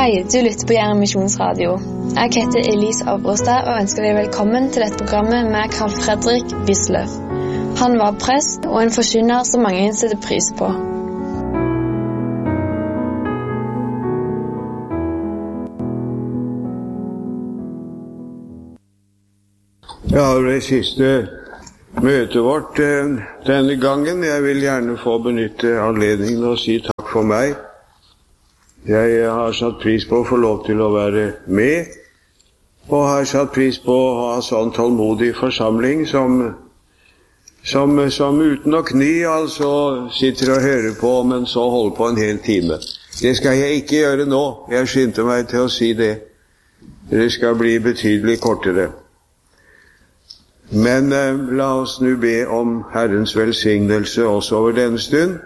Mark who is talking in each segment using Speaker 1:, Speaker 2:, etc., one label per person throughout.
Speaker 1: Hei, du lytter på Jæren Misjonsradio. Jeg heter Elise Abrostad og ønsker deg velkommen til dette programmet med Carl Fredrik Wisløff. Han var prest og en forkynner som mange setter pris på.
Speaker 2: Ja, det siste møtet vårt denne gangen. Jeg vil gjerne få benytte anledningen og si takk for meg. Jeg har satt pris på å få lov til å være med, og har satt pris på å ha sånn tålmodig forsamling som uten å kny altså sitter og hører på, men så holder på en hel time. Det skal jeg ikke gjøre nå. Jeg skyndte meg til å si det. Det skal bli betydelig kortere. Men la oss nå be om Herrens velsignelse også over denne stund.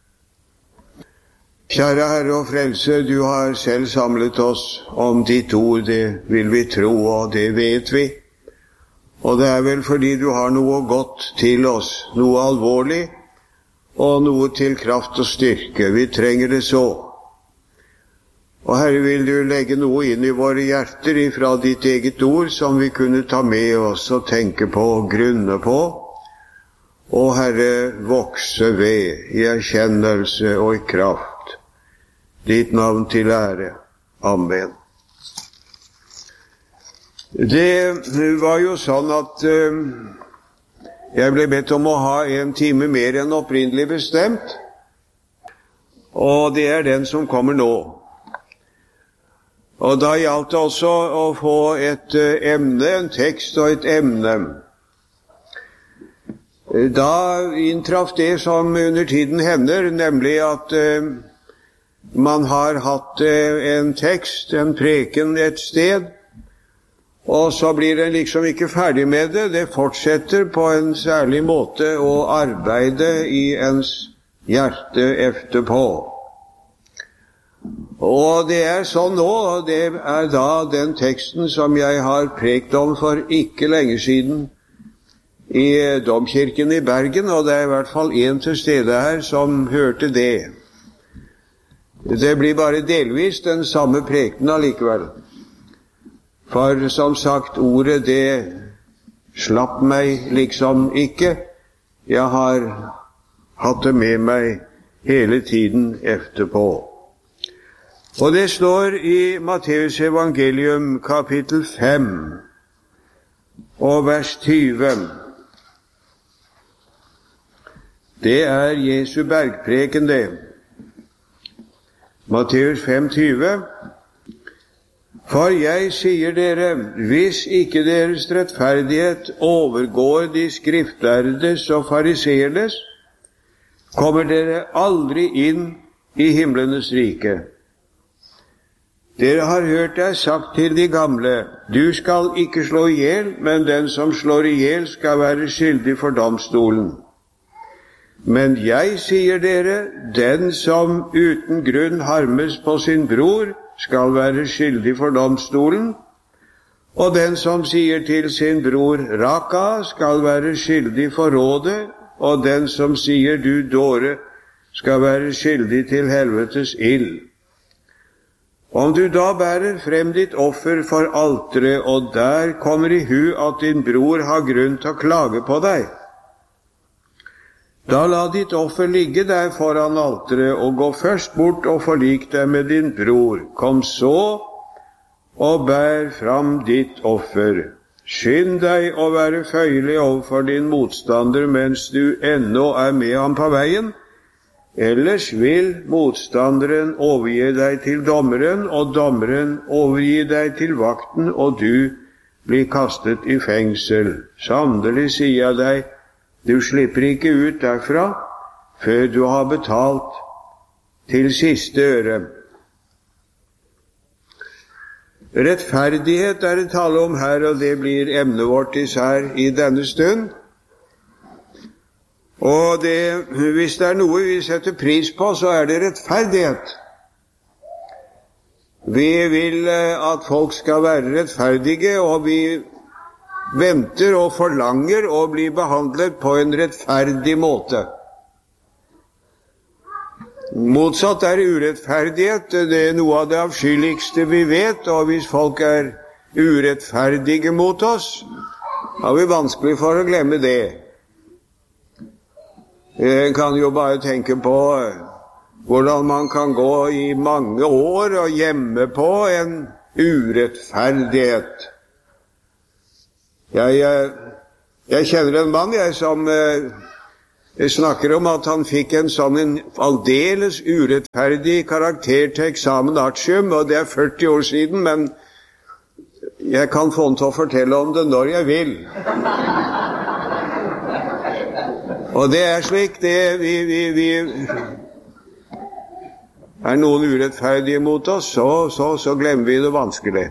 Speaker 2: Kjære Herre og Frelse, du har selv samlet oss om ditt ord, det vil vi tro, og det vet vi. Og det er vel fordi du har noe godt til oss, noe alvorlig, og noe til kraft og styrke. Vi trenger det så. Og Herre, vil du legge noe inn i våre hjerter ifra ditt eget ord, som vi kunne ta med oss og tenke på og grunne på, og Herre, vokse ved i erkjennelse og i kraft. Ditt navn til ære. Amen. Det var jo sånn at jeg ble bedt om å ha en time mer enn opprinnelig bestemt, og det er den som kommer nå. Og da gjaldt det også å få et emne, en tekst og et emne. Da inntraff det som under tiden hender, nemlig at man har hatt en tekst, en preken et sted, og så blir det liksom ikke ferdig med det. Det fortsetter på en særlig måte å arbeide i ens hjerte efterpå. Og det er sånn nå, og det er da den teksten som jeg har prekt om for ikke lenge siden i Domkirken i Bergen, og det er i hvert fall en til stede her som hørte det. Det blir bare delvis den samme prekenen allikevel. For som sagt, ordet det slapp meg liksom ikke. Jeg har hatt det med meg hele tiden efterpå. Og det står i Matteus evangelium kapittel 5 og vers 20. Det er Jesu bergpreken det. Matteus 5:20. For jeg sier dere, hvis ikke deres rettferdighet overgår de skriftlærdes og fariseernes, kommer dere aldri inn i himlenes rike. Dere har hørt det sagt til de gamle, du skal ikke slå ihjel, men den som slår ihjel skal være skyldig for domstolen. Men jeg sier dere, den som uten grunn harmes på sin bror, skal være skyldig for domstolen, og den som sier til sin bror Raka, skal være skyldig for rådet, og den som sier du dåre, skal være skyldig til helvetes ild. Om du da bærer frem ditt offer for alteret, og der kommer i hu at din bror har grunn til å klage på deg, da la ditt offer ligge der foran alteret, og gå først bort og forlik deg med din bror. Kom så og bær fram ditt offer. Skynd deg å være føyelig overfor din motstander mens du ennå er med ham på veien, ellers vil motstanderen overgi deg til dommeren, og dommeren overgi deg til vakten, og du blir kastet i fengsel. Sannelig sier jeg deg, du slipper ikke ut derfra før du har betalt til siste øre. Rettferdighet er det tale om her, og det blir emnet vårt især i denne stund. Og hvis det er noe vi setter pris på, så er det rettferdighet. Vi vil at folk skal være rettferdige, og vi venter og forlanger å bli behandlet på en rettferdig måte. Motsatt urettferdighet. Det noe av det avskyeligste vi vet, og hvis folk urettferdige mot oss, har vi vanskelig for å glemme det. En kan jo bare tenke på hvordan man kan gå i mange år og gjemme på en urettferdighet. Jeg kjenner en mann som snakker om at han fikk en aldeles urettferdig karakter til eksamen artium, og det 40 år siden, men jeg kan få han til å fortelle om det når jeg vil. Og det slik, vi noen urettferdige mot oss, så glemmer vi det vanskelig.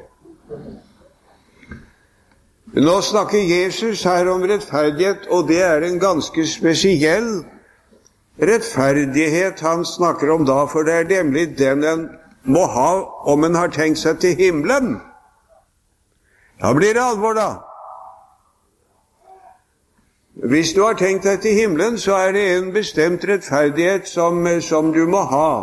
Speaker 2: Nå snakker Jesus her om rettferdighet, og det en ganske spesiell rettferdighet han snakker om da, for det nemlig den en må ha om en har tenkt seg til himmelen. Da blir det alvor da. Hvis du har tenkt deg til himmelen, så det en bestemt rettferdighet som du må ha.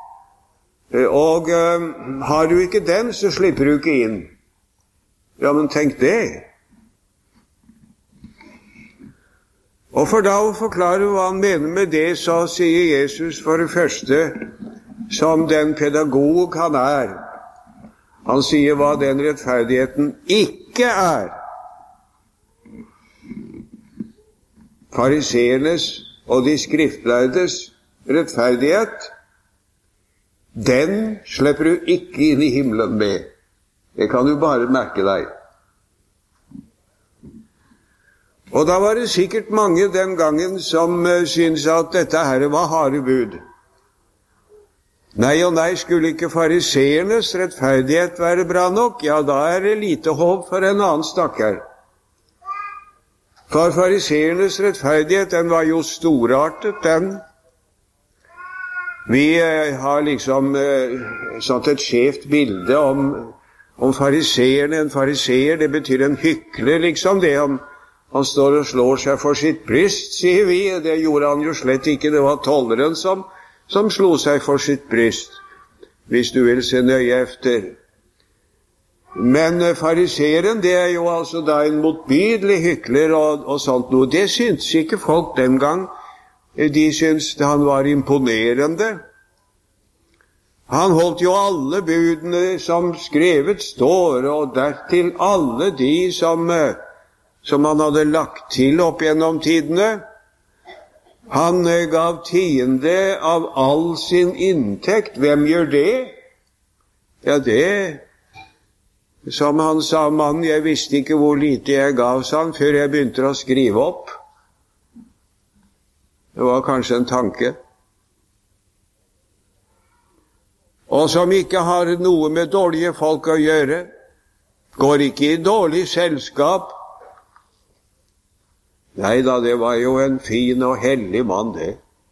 Speaker 2: Og har du ikke den, så slipper du ikke inn. Ja, men tenk det. Og for da å forklare hva han mener med det, så sier Jesus for det første, som den pedagog han han sier hva den rettferdigheten ikke Fariseernes og de skriftlærdes rettferdighet, den slipper du ikke inn i himmelen med. Det kan du bare merke deg. Og da var det sikkert mange den gangen som syntes at dette her var harde bud. Nei og nei, skulle ikke fariseernes rettferdighet være bra nok? Ja, da det lite håp for en annen stakkar. For fariseernes rettferdighet, den var jo storartet, den. Vi har liksom sånt et skjevt bilde om fariseerne. En fariseer, det betyr en hykler, liksom det han står og slår seg for sitt bryst, sier vi. Det gjorde han jo slett ikke. Det var tolleren som slo seg for sitt bryst, hvis du vil se nøye efter. Men fariseeren, det jo altså da en motbydelig hykler og sånt noe. Det syntes ikke folk den gang. De syntes han var imponerende. Han holdt jo alle budene som skrevet står, og dertil alle de som han hadde lagt til opp gjennom tidene. Han gav tiende av all sin inntekt. Hvem gjør det? Ja, det som han sa, mann, jeg visste ikke hvor lite jeg gav, sa han, før jeg begynte å skrive opp. Det var kanskje en tanke. Og som ikke har noe med dårlige folk å gjøre, går ikke i dårlig selskap. Nei da, det var jo en fin og hellig mann, det.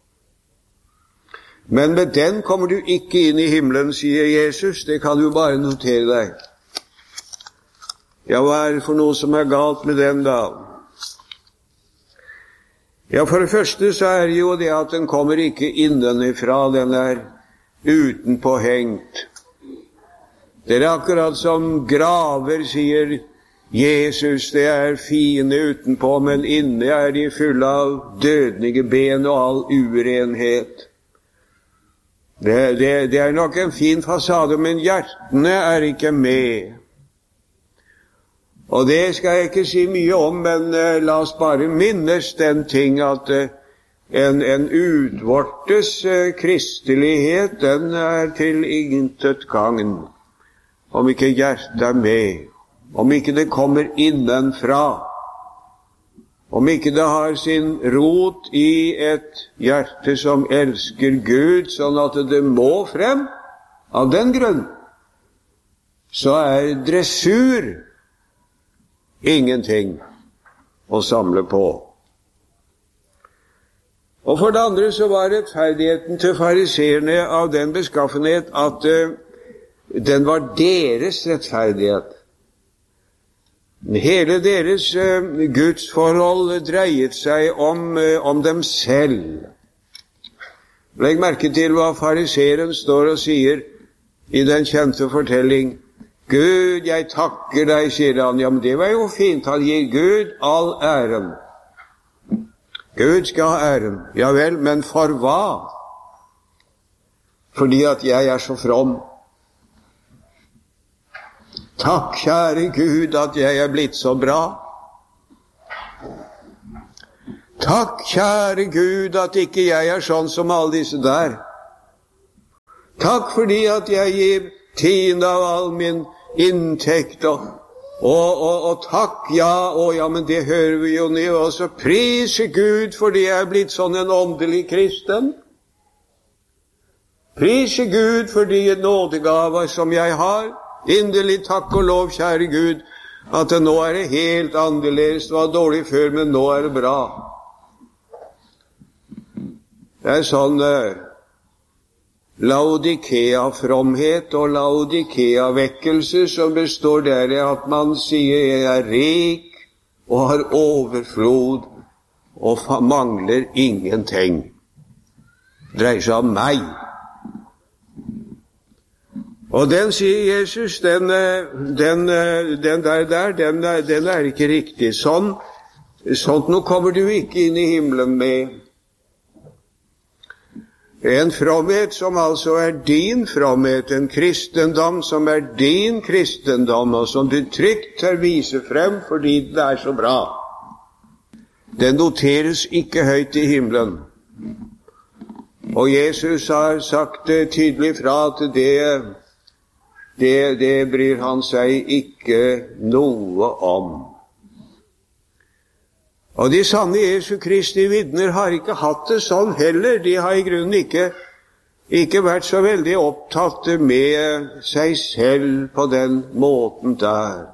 Speaker 2: Men med den kommer du ikke inn i himmelen, sier Jesus. Det kan du bare notere deg. Ja, hva det for noe som galt med den da? Ja, for det første så det jo det at den kommer ikke innenifra, den utenpå hengt. Det akkurat som graver, sier Jesus, det fine utenpå, men inne de fulle av dødlige ben og all urenhet. Det nok en fin fasade, men hjertene ikke med. Og det skal jeg ikke si mye om, men la oss bare minnes den ting at en utvortes kristelighet, den til intet gagn, om ikke hjertet med, om ikke det kommer innenfra, om ikke det har sin rot i et hjerte som elsker Gud, sånn at det må frem. Av den grunn så dressur ingenting å samle på. Og for det andre så var rettferdigheten til fariseerne av den beskaffenhet at den var deres rettferdighet. Hele deres gudsforhold dreiet seg om dem selv. Legg merke til hva fariseren står og sier i den kjente fortelling. Gud, jeg takker deg, sier han. Ja, men det var jo fint. Han gir Gud all æren. Gud skal ha æren. Ja vel, men for hva? Fordi at jeg er så from. Takk, kjære Gud, at jeg er blitt så bra. Takk, kjære Gud, at ikke jeg er sånn som alle disse der. Takk fordi at jeg gir 10% av all min inntekt, og takk, ja, men det hører vi jo nå også. Prise Gud fordi jeg er blitt sånn en åndelig kristen. Prise Gud for de nådegaver som jeg har. Inderlig takk og lov, kjære Gud, at nå er det helt annerledes. Det var dårlig før, men nå er det bra. Det er sånn Laodikea-fromhet og Laodikea-vekkelse som består der i at man sier jeg er rik og har overflod og mangler ingenting. Det dreier seg om meg. Og den, sier Jesus, den er ikke riktig. Sånt nå kommer du ikke inn i himmelen med. En fromhet som altså er din fromhet, en kristendom som er din kristendom, og som du trygt tør vise frem fordi det er så bra. Den noteres ikke høyt i himmelen. Og Jesus har sagt tydelig fra at det bryr han seg ikke noe om. Og de sanne Jesu Kristi vitner har ikke hatt det sånn heller. De har i grunnen ikke vært så veldig opptatt med seg selv på den måten der.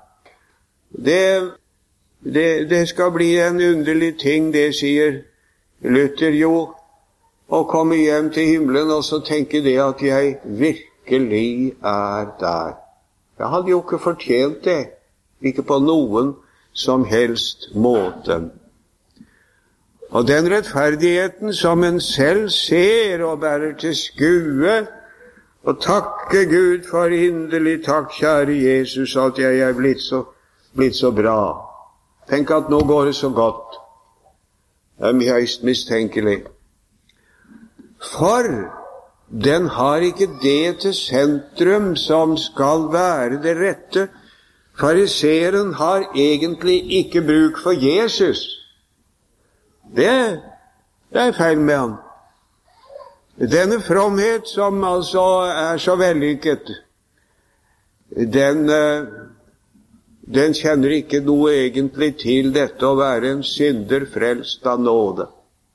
Speaker 2: Det skal bli en underlig ting, det sier Luther jo, å komme hjem til himmelen og så tenke det at jeg virkelig er der. Jeg hadde jo ikke fortjent det, ikke på noen som helst måte. Og den rettferdigheten som en selv ser og bærer til skue, og takke Gud for inderlig takk, kjære Jesus, at jeg er blitt så bra. Tenk at nå går det så godt. Det er høyst mistenkelig. For den har ikke det til sentrum som skal være det rette. Fariseren har egentlig ikke bruk for Jesus. Det er feil med han. Denne fromhet som altså er så vellykket, den kjenner ikke noe egentlig til dette å være en synder frelst av nåde.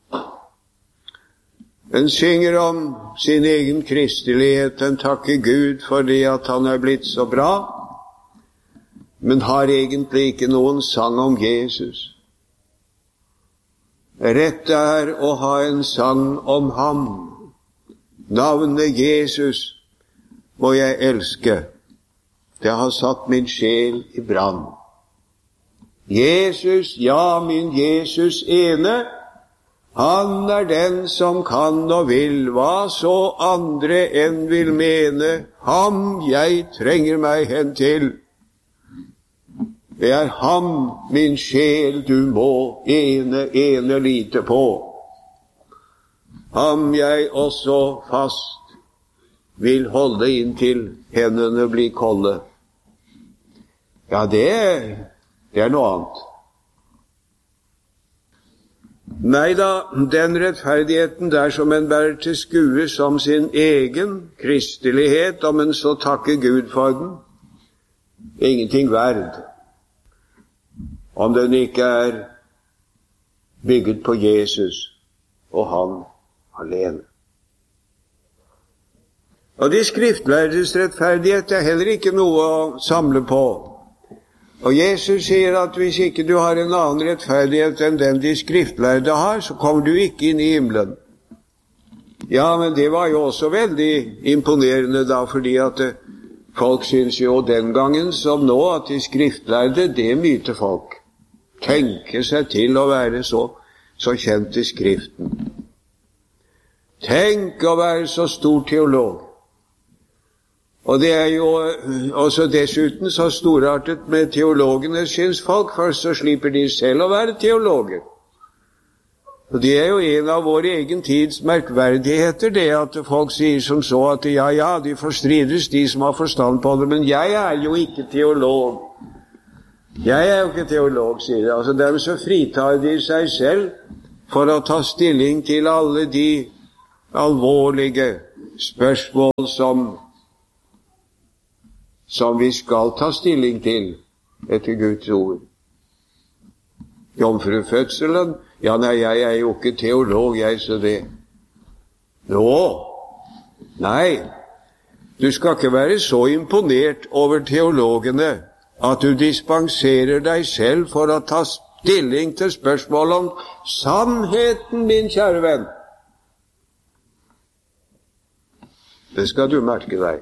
Speaker 2: Den synger om sin egen kristelighet, den takker Gud for det at han er blitt så bra, men har egentlig ikke noen sang om Jesus. Rett er å ha en sang om ham. Navnet Jesus må jeg elske. Det har satt min sjel i brann. Jesus, ja, min Jesus ene, han er den som kan og vil, hva så andre enn vil mene, ham jeg trenger meg hen til. Det er ham, min sjel, du må ene lite på. Ham jeg også fast vil holde inntil hendene blir kolde. Ja, det er noe annet. Nei da, den rettferdigheten der som en bærer til skue som sin egen kristelighet, om en så takker Gud for den, ingenting verd. Om den ikke er bygget på Jesus og han alene. Og de skriftlærdes rettferdighet er heller ikke noe å samle på. Og Jesus sier at hvis ikke du har en annen rettferdighet enn den de skriftlærde har, så kommer du ikke inn i himmelen. Ja, men det var jo også veldig imponerende da, fordi at folk synes jo den gangen som nå at de skriftlærde, det myter folk. Tenke seg til å være så kjent i Skriften. Tenk å være så stor teolog. Og det er jo også dessuten så storartet med teologene, synes folk. Først så slipper de selv å være teologer. Og det er jo en av vår egen tids merkverdigheter, det at folk sier som så at ja, de får strides, de som har forstand på det, men jeg er jo ikke teolog. Jeg er jo ikke teolog, sier de. Altså dermed så fritar de seg selv for å ta stilling til alle de alvorlige spørsmål som vi skal ta stilling til etter Guds ord. Jomfrufødselen, ja, nei, jeg er jo ikke teolog, jeg, så det. Nei, du skal ikke være så imponert over teologene at du dispenserer deg selv for å ta stilling til spørsmål om sannheten, min kjære venn. Det skal du merke deg.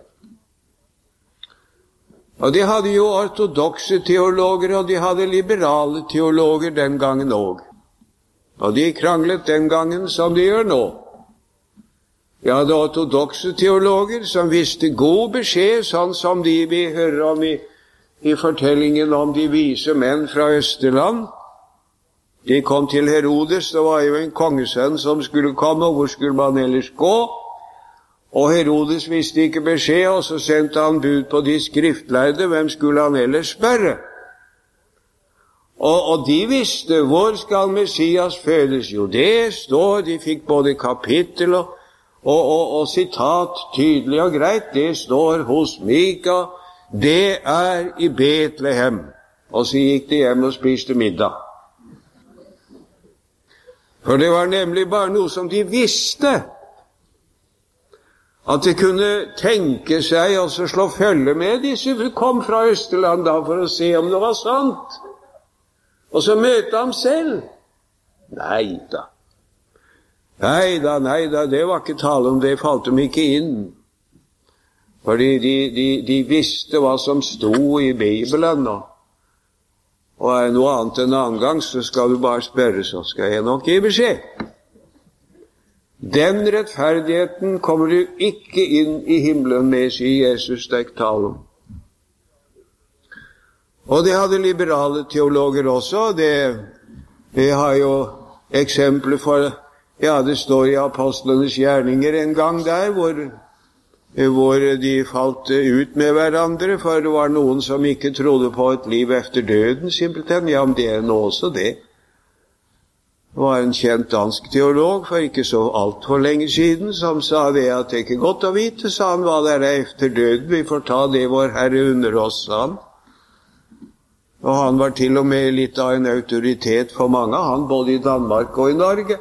Speaker 2: Og de hadde jo ortodokse teologer, og de hadde liberale teologer den gangen også. Og de kranglet den gangen som de gjør nå. De hadde ortodokse teologer som visste god beskjed, sånn som de vi hører om i fortellingen om de vise menn fra Østerland. De kom til Herodes, det var jo en kongesønn som skulle komme, og hvor skulle man ellers gå? Og Herodes visste ikke beskjed, og så sendte han bud på de skriftlærde. Hvem skulle han ellers spørre? Og de visste, hvor skal Messias fødes? Jo, det står, de fikk både kapittel og sitat tydelig og greit. Det står hos Mika, det er i Betlehem. Og så gikk de hjem og spiste middag. For det var nemlig bare noe som de visste. At de kunne tenke seg og så slå følge med disse som kom fra Østerland da for å se om det var sant. Og så møte ham selv. Neida, det var ikke tale om det, falt dem ikke inn. Fordi de visste hva som sto i Bibelen. Og er noe annet en annen gang, så skal du bare spørre, så skal jeg nok gi beskjed. Den rettferdigheten kommer du ikke inn i himmelen med, sier Jesus deg tale om. Og de hadde liberale teologer også. Det har jo eksempler for, ja, det står i apostlenes gjerninger en gang der, hvor de falt ut med hverandre, for det var noen som ikke trodde på et liv efter døden, simpelthen. Ja, men det er nå også det. Det var en kjent dansk teolog for ikke så alt for lenge siden som sa det at det ikke er godt å vite, sa han, hva det er efter døden. Vi får ta det vår Herre under oss, sa han. Og han var til og med litt av en autoritet for mange, han både i Danmark og i Norge.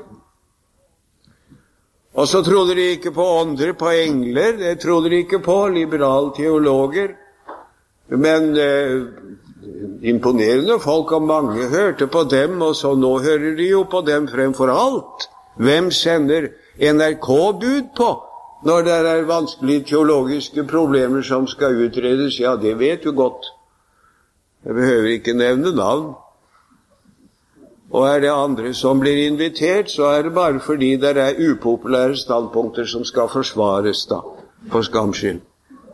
Speaker 2: Og så trodde de ikke på ånder, på engler, det trodde de ikke på, liberale teologer. Men imponerende folk, og mange hørte på dem, og så nå hører de jo på dem fremfor alt. Hvem sender NRK-bud på når det er vanskelige teologiske problemer som skal utredes? Ja, det vet du godt. Jeg behøver ikke nevne navn. Og er det andre som blir invitert, så er det bare fordi det er upopulære standpunkter som skal forsvares da, for skams skyld.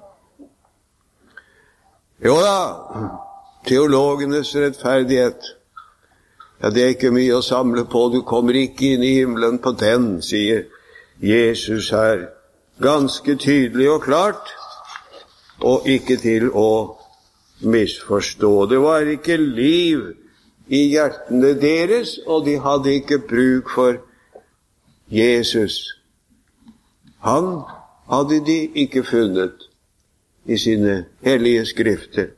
Speaker 2: Jo da, teologenes rettferdighet, ja, det er ikke mye å samle på, du kommer ikke inn i himmelen på den, sier Jesus her, ganske tydelig og klart, og ikke til å misforstå. Det var ikke liv i hjertene deres, og de hadde ikke bruk for Jesus. Han hadde de ikke funnet i sine hellige skrifter.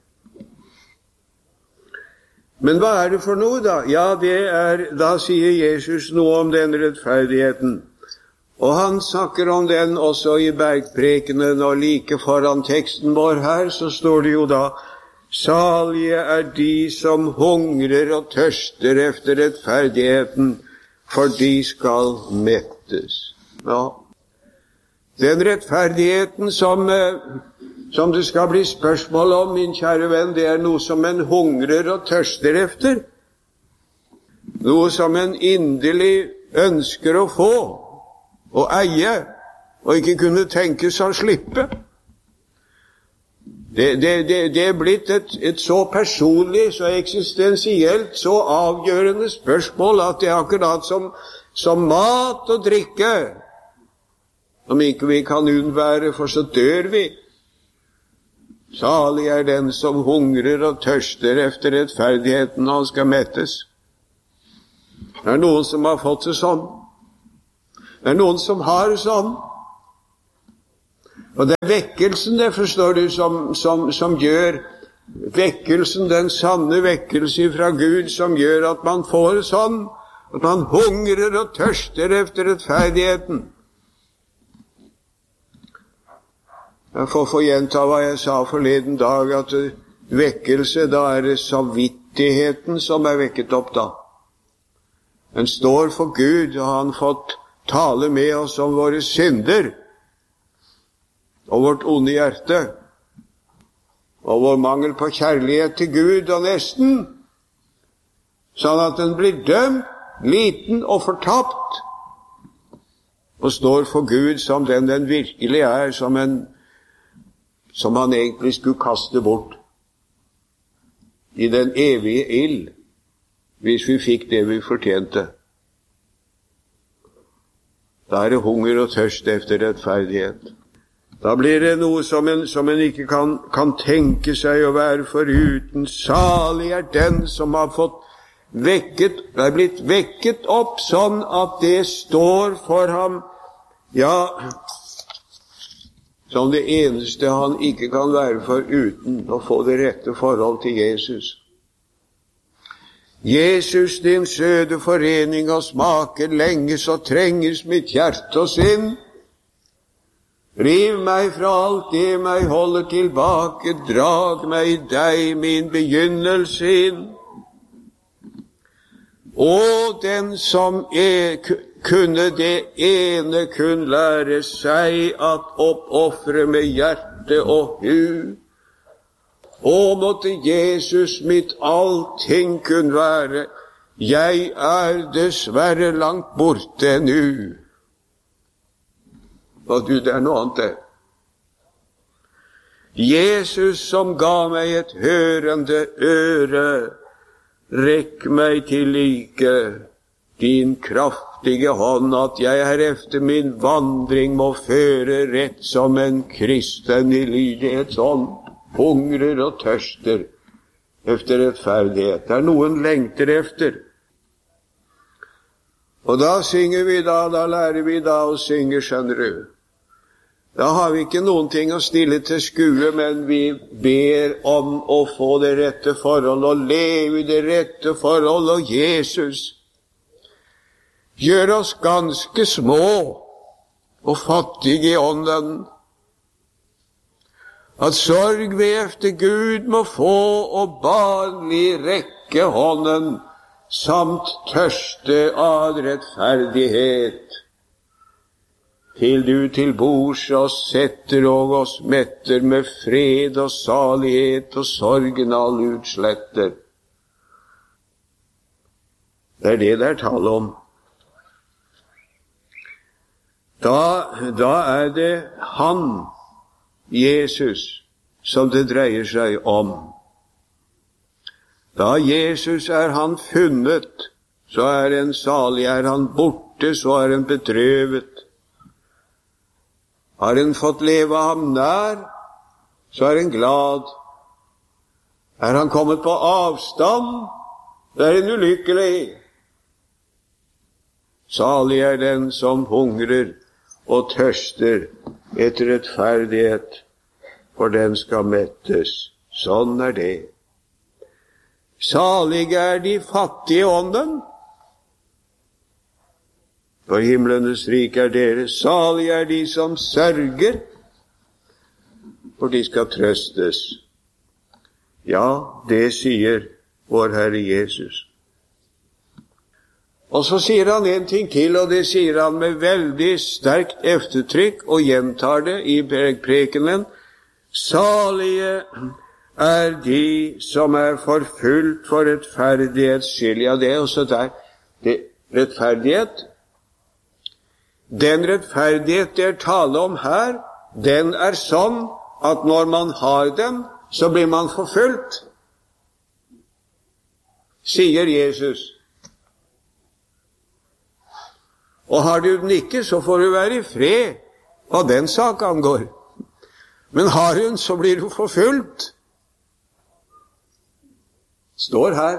Speaker 2: Men hva er det for noe da? Ja, da sier Jesus noe om den rettferdigheten. Og han snakker om den også i bergprekenen, og like foran teksten vår her, så står det jo da, salige er de som hungrer og tørster efter rettferdigheten, for de skal mettes. Ja, den rettferdigheten som det skal bli spørsmål om, min kjære venn, det er noe som en hungrer og tørster efter. Noe som en inderlig ønsker å få. og eie, og ikke kunne tenke seg å slippe. Det er blitt et så personlig, så eksistensielt, så avgjørende spørsmål at det er akkurat som mat og drikke. Om ikke vi kan unnvære, for så dør vi. Salig er den som hungrer og tørster efter rettferdigheten, han skal mettes. Det er noen som har fått det sånn. Det er noen som har det sånn. Og det er vekkelsen, det forstår du, som gjør vekkelsen, den sanne vekkelse fra Gud, som gjør at man får det sånn, at man hungrer og tørster efter rettferdigheten. Jeg får få gjenta hva jeg sa forleden dag, at vekkelse, da er det samvittigheten som er vekket opp da. Den står for Gud, og han fått tale med oss om våre synder, og vårt onde hjerte, og vår mangel på kjærlighet til Gud og nesten, sånn at den blir dømt, liten og fortapt, og står for Gud som den virkelig er, som han egentlig skulle kaste bort i den evige ild, hvis vi fikk det vi fortjente. Da er det hunger og tørst efter rettferdighet. Da blir det noe som en ikke kan tenke seg å være foruten. Salig er den som har blitt vekket opp sånn at det står for ham, ja, som det eneste han ikke kan være foruten, å få det rette forhold til Jesus. Jesus, din søde forening og smaker lenges og trenges mitt hjerte og sinn. Riv meg fra alt det meg holder tilbake, drag meg i deg min begynnelse inn. Og den som kunne det ene kun lære seg at oppoffre med hjerte og hu. Og måtte Jesus mitt allting kun være, jeg er dessverre langt borte nu. Og du, det er noe annet det. Jesus som ga meg et hørende øre, rekk meg til like din kraftige hånd, at jeg her efter min vandring må føre rett som en kristen i lydighetsånd, hungrer og tørster efter rettferdighet. Det er noen lengter efter. Og da synger vi da lærer vi da å synge, skjønner du. Da har vi ikke noen ting å stille til skue, men vi ber om å få det rette forhold, og leve i det rette forhold, og Jesus gjør oss ganske små og fattige i ånden. At sorg vi efter Gud må få, og barnlig rekke hånden, samt tørste av rettferdighet, til du til bords oss setter og oss metter med fred og salighet og sorgen all utsletter. Det er det der tale om. Da er det han, Jesus, som det dreier seg om. Da Jesus er han funnet, så er en salig, er han borte, så er en bedrøvet. Har en fått leve ham nær, så er en glad. Er han kommet på avstand, så er en ulykkelig. Salig er den som hungrer og tørster etter rettferdighet, for den skal mettes. Sånn er det. Salig er de fattige i ånden, for himlenes rike er dere. Salig er de som sørger, for de skal trøstes. Ja, det sier vår Herre Jesus. Og så sier han en ting til, og det sier han med veldig sterkt eftertrykk, og gjentar det i prekenen. Salige er de som er forfulgt for rettferdighets skyld. Ja, det er også der. Rettferdighet, Den rettferdighet det tale om her, den sånn at når man har den, så blir man forfulgt, sier Jesus. Og har du den ikke, så får du være i fred hva den sak angår. Men har hun, så blir du forfulgt. Står her.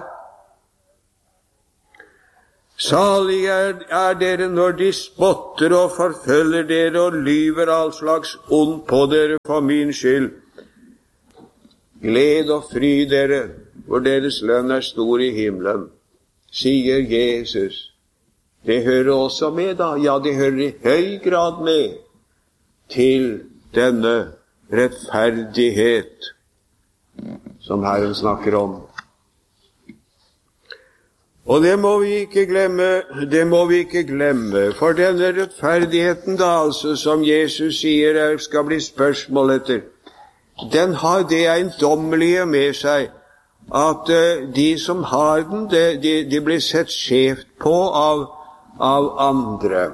Speaker 2: Salig dere når de spotter og forfølger dere og lyver all slags ondt på dere for min skyld. Gled og fry dere, for deres lønn stor i himmelen, sier Jesus. Det hører også med da, ja, det hører i høy grad med til denne rettferdighet som Herren snakker om. Og det må vi ikke glemme, for denne rettferdigheten da, altså, som Jesus sier skal bli spørsmål etter, den har det eiendommelige med seg, at de som har den, de blir sett skjevt på av andre.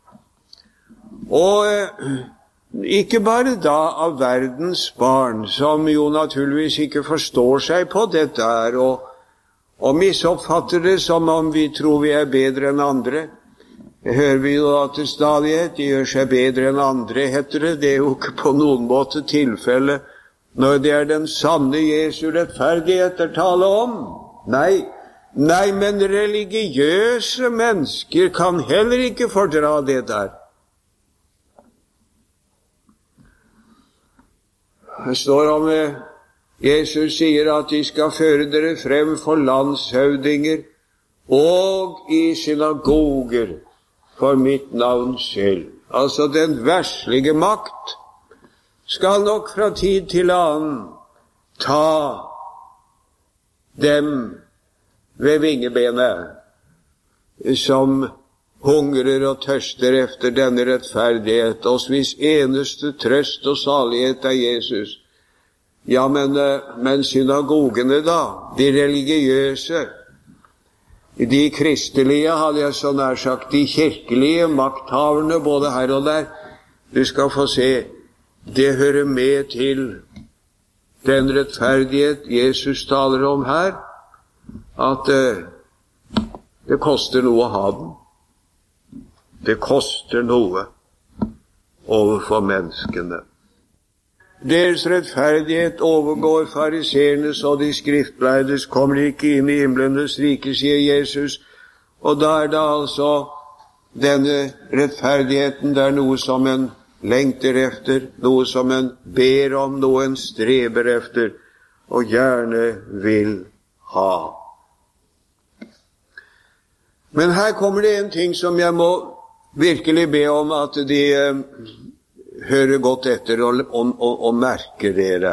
Speaker 2: Og ikke bare da av verdens barn, som jo naturligvis ikke forstår seg på dette her, og misoppfatter det som om vi tror vi bedre enn andre. Det hører vi jo da til stadighet, de gjør seg bedre enn andre, heter det. Det jo ikke på noen måte tilfelle når det den sanne Jesu rettferdighet tale om. Nei, men religiøse mennesker kan heller ikke fordra det der. Det står om Jesus sier at de skal føre dere frem for landshøvdinger og i synagoger for mitt navns skyld. Altså den verslige makt skal nok fra tid til annen ta dem ved vingebenet som hungrer og tørster efter denne rettferdighet, og hvis eneste trøst og salighet Jesus. Ja, men synagogene da, de religiøse, de kristelige, hadde jeg så nær sagt, de kirkelige makthaverne både her og der, du skal få se, det hører med til den rettferdighet Jesus taler om her, at det koster noe å ha den. Det koster noe overfor menneskene. Deres rettferdighet overgår fariseernes og de skriftleides, kommer ikke inn i himlenes rike, sier Jesus. Og da det altså denne rettferdigheten, det noe som en lengter efter, noe som en ber om, noe en streber efter, og gjerne vil ha. Men her kommer det en ting som jeg må virkelig be om at de hører godt etter og merker dere.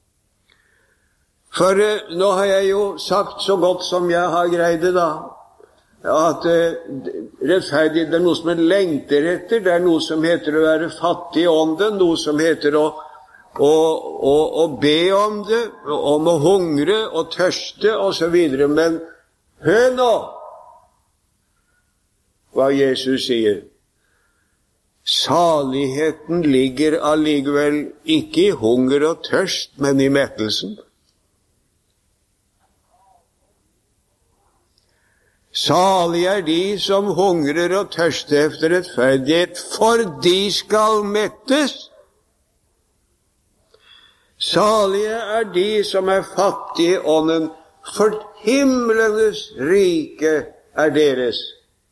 Speaker 2: For nå har jeg jo sagt så godt som jeg har greid det da, at rettferdig, det noe som lengter etter, det noe som heter å være fattig i ånden, noe som heter å be om det, om å hungre og tørste og så videre. Men hør nå hva Jesus sier. Saligheten ligger allikevel ikke i hunger og tørst, men i mettelsen. Salig de som hungrer og tørster efter rettferdighet, for de skal mettes. Salige de som fattige i ånden, for himlenes rike deres.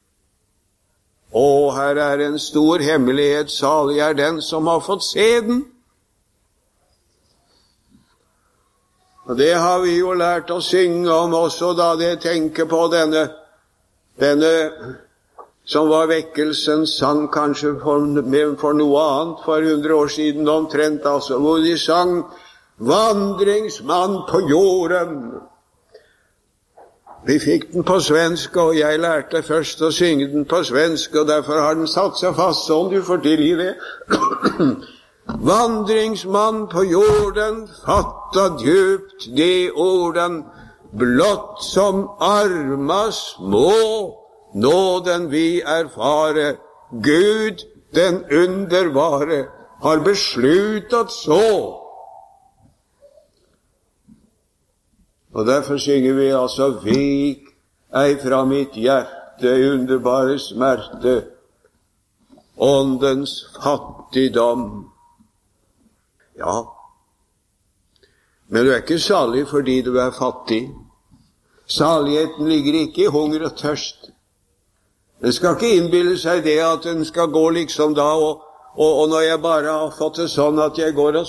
Speaker 2: Og her en stor hemmelighet, salig den som har fått se den. Og det har vi jo lært å synge om også, da det tenker på denne som var vekkelsens sang, kanskje for noe annet, for 100 år siden omtrent, altså, hvor de sang «Vandringsmann på jorden». Vi fikk den på svensk, og jeg lærte først å synge den på svensk, og derfor har den satt seg fast sånn, du får tilgi det. Vandringsmann på jorden, fatta djupt de orden, blott som arma små, nåden vi erfare, Gud, den underbare, har besluttet så. Og derfor synger vi altså, vik ei fra mitt hjerte, underbare smerte, åndens fattigdom. Ja, men du er ikke salig fordi du er fattig. Saligheten ligger ikke i hunger og tørst. Den skal ikke innbille seg det at den skal gå liksom da, og når jeg bare har fått det sånn at jeg går og